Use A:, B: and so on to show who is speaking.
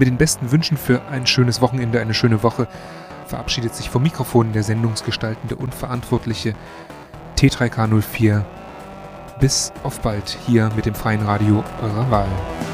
A: Mit den besten Wünschen für ein schönes Wochenende, eine schöne Woche verabschiedet sich vom Mikrofon der sendungsgestaltende und verantwortliche T3K04. Bis auf bald hier mit dem freien Radio eurer Wahl.